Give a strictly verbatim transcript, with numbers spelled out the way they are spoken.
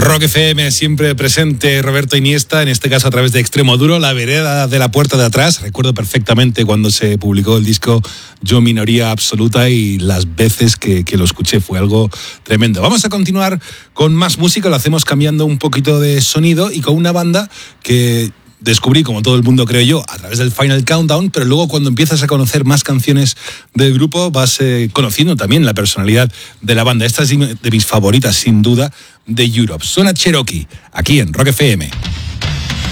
Rock F M siempre presente, Roberto Iniesta, en este caso a través de Extremo Duro, La vereda de la puerta de atrás. Recuerdo perfectamente cuando se publicó el disco Yo Minoría Absoluta y las veces que, que lo escuché, fue algo tremendo. Vamos a continuar con más música, lo hacemos cambiando un poquito de sonido y con una banda que descubrí, como todo el mundo creo yo, a través del Final Countdown, pero luego cuando empiezas a conocer más canciones del grupo vas eh, conociendo también la personalidad de la banda. Esta es de mis favoritas, sin duda, de Europe. Suena Cherokee, aquí en Rock F M.